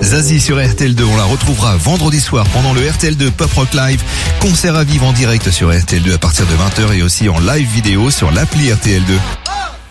Zazie sur RTL2, on la retrouvera vendredi soir pendant le RTL2 Pop Rock Live. Concert à vivre en direct sur RTL2 à partir de 20h et aussi en live vidéo sur l'appli RTL2.